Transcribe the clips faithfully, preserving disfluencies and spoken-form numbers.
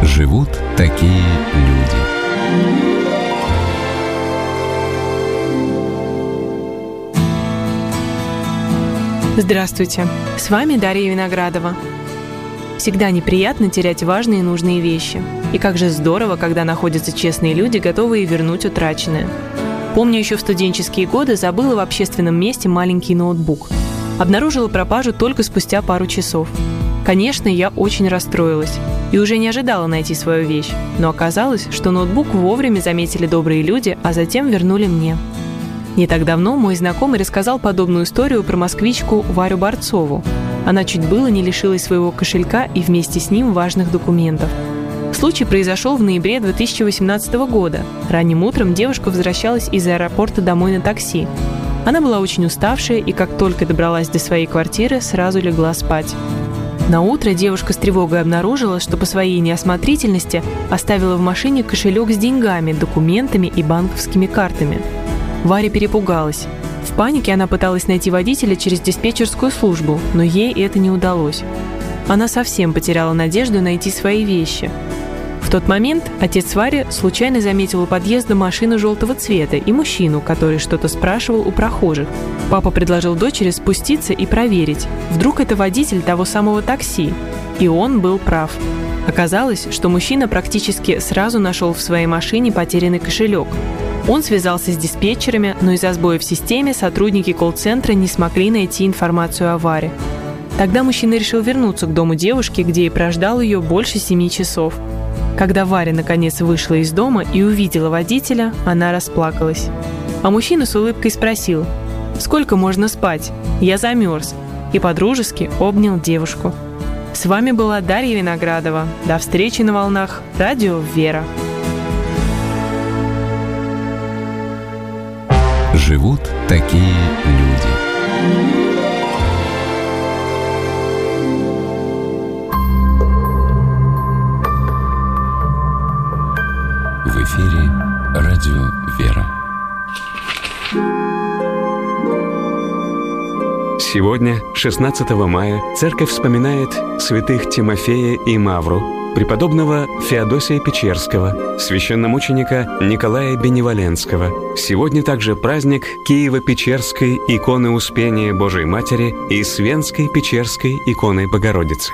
Живут такие люди. Здравствуйте, с вами Дарья Виноградова. Всегда неприятно терять важные и нужные вещи. И как же здорово, когда находятся честные люди, готовые вернуть утраченное. Помню, еще в студенческие годы забыла в общественном месте маленький ноутбук. Обнаружила пропажу только спустя пару часов. Конечно, я очень расстроилась и уже не ожидала найти свою вещь, но оказалось, что ноутбук вовремя заметили добрые люди, а затем вернули мне. Не так давно мой знакомый рассказал подобную историю про москвичку Варю Борцову. Она чуть было не лишилась своего кошелька и вместе с ним важных документов. Случай произошел в ноябре две тысячи восемнадцатого года. Ранним утром девушка возвращалась из аэропорта домой на такси. Она была очень уставшая и, как только добралась до своей квартиры, сразу легла спать. На утро девушка с тревогой обнаружила, что по своей неосмотрительности оставила в машине кошелек с деньгами, документами и банковскими картами. Варя перепугалась. В панике она пыталась найти водителя через диспетчерскую службу, но ей это не удалось. Она совсем потеряла надежду найти свои вещи. В тот момент отец Вари случайно заметил у подъезда машину желтого цвета и мужчину, который что-то спрашивал у прохожих. Папа предложил дочери спуститься и проверить. Вдруг это водитель того самого такси. И он был прав. Оказалось, что мужчина практически сразу нашел в своей машине потерянный кошелек. Он связался с диспетчерами, но из-за сбоя в системе сотрудники колл-центра не смогли найти информацию о Варе. Тогда мужчина решил вернуться к дому девушки, где и прождал ее больше семи часов. Когда Варя наконец вышла из дома и увидела водителя, она расплакалась. А мужчина с улыбкой спросил: «Сколько можно спать? Я замерз», и подружески обнял девушку. С вами была Дарья Виноградова. До встречи на волнах Радио Вера. Живут такие люди. В эфире Радио Вера. Сегодня, шестнадцатого мая, церковь вспоминает святых Тимофея и Мавру, преподобного Феодосия Печерского, священномученика Николая Беневоленского. Сегодня также праздник Киево-Печерской иконы Успения Божией Матери и Свенской Печерской иконы Богородицы.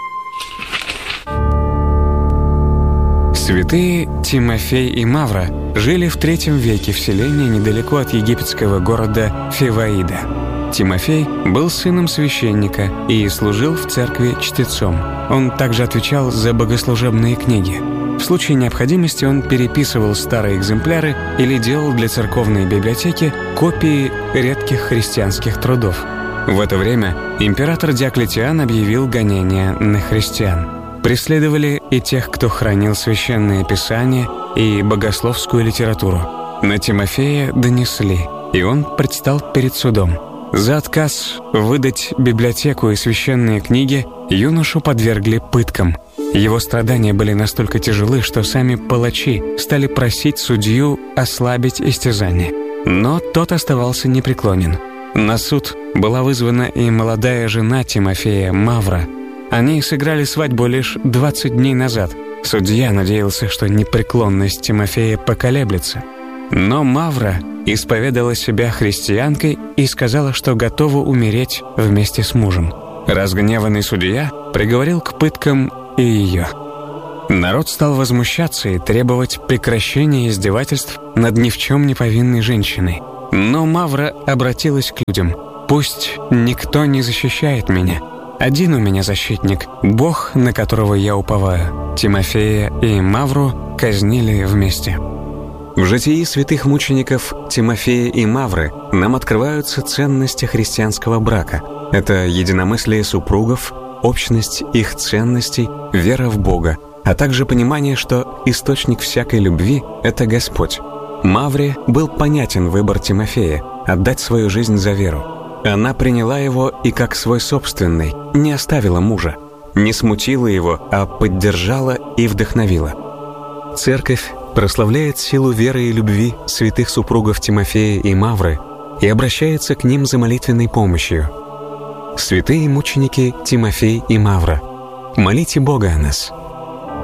Святые Тимофей и Мавра жили в третьем веке в селении недалеко от египетского города Феваида. Тимофей был сыном священника и служил в церкви чтецом. Он также отвечал за богослужебные книги. В случае необходимости он переписывал старые экземпляры или делал для церковной библиотеки копии редких христианских трудов. В это время император Диоклетиан объявил гонения на христиан. Преследовали и тех, кто хранил священное писание и богословскую литературу. На Тимофея донесли, и он предстал перед судом. За отказ выдать библиотеку и священные книги юношу подвергли пыткам. Его страдания были настолько тяжелы, что сами палачи стали просить судью ослабить истязание. Но тот оставался непреклонен. На суд была вызвана и молодая жена Тимофея, Мавра. Они сыграли свадьбу лишь двадцать дней назад. Судья надеялся, что непреклонность Тимофея поколеблется. Но Мавра исповедала себя христианкой и сказала, что готова умереть вместе с мужем. Разгневанный судья приговорил к пыткам и ее. Народ стал возмущаться и требовать прекращения издевательств над ни в чем не повинной женщиной. Но Мавра обратилась к людям: «Пусть никто не защищает меня. Один у меня защитник, Бог, на которого я уповаю». Тимофея и Мавру казнили вместе. В житии святых мучеников Тимофея и Мавры нам открываются ценности христианского брака. Это единомыслие супругов, общность их ценностей, вера в Бога, а также понимание, что источник всякой любви – это Господь. Мавре был понятен выбор Тимофея – отдать свою жизнь за веру. Она приняла его и как свой собственный, не оставила мужа, не смутила его, а поддержала и вдохновила. Церковь прославляет силу веры и любви святых супругов Тимофея и Мавры и обращается к ним за молитвенной помощью. Святые мученики Тимофей и Мавра, молите Бога о нас.